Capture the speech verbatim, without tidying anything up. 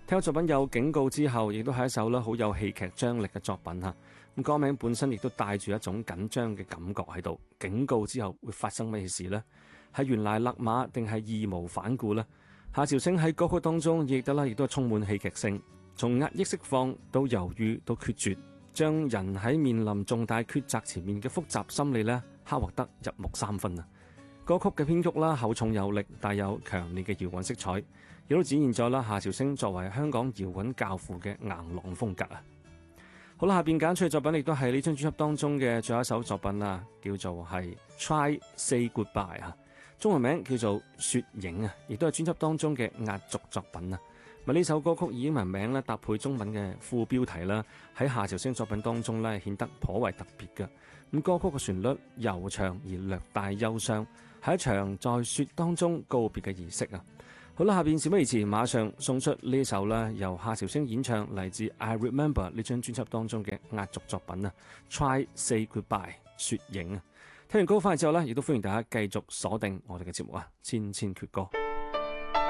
聽咗作品有警告之後，亦都係一首咧好有戲劇張力嘅作品嚇。咁歌名本身亦都帶住一種緊張嘅感覺喺度。警告之後會發生咩事呢？係原來勒馬定係義無反顧呢？夏韶聲喺歌曲當中亦得啦，亦都係充滿戲劇性，從壓抑釋放到猶豫到決絕，將人喺面臨重大抉擇前面嘅複雜心理呢，刻畫得入木三分啊！歌曲嘅編曲啦，厚重有力，帶有強烈嘅搖滾色彩，亦都展現咗啦夏韶聲作為香港搖滾教父嘅硬朗風格啊！好啦，下邊揀出嘅作品亦都係呢張專輯當中嘅最後一首作品啊，叫做係 Try Say Goodbye 啊，中文名叫做雪影啊，亦都係專輯當中嘅壓軸作品啊！咪呢首歌曲以英文名咧搭配中文嘅副標題啦，喺夏韶聲作品當中咧顯得頗為特別嘅。咁歌曲嘅旋律悠長而略帶憂傷，係一場在雪當中告別嘅儀式啊！好啦，下邊事不宜遲，馬上送出呢首啦，由夏韶聲演唱嚟自 I Remember 呢張專輯當中嘅壓軸作品啊 ，Try Say Goodbye 雪影啊！聽完歌翻嚟之後呢，亦都歡迎大家繼續鎖定我哋嘅節目啊，千千闕歌。